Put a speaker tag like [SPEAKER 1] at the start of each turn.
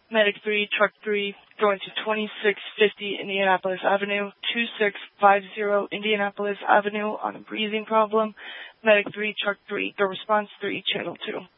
[SPEAKER 1] Medic 3, Truck 3, going to 2650 Indianapolis Avenue, 2650 Indianapolis Avenue on a breathing problem. Medic 3, Truck 3, the response 3, Channel 2.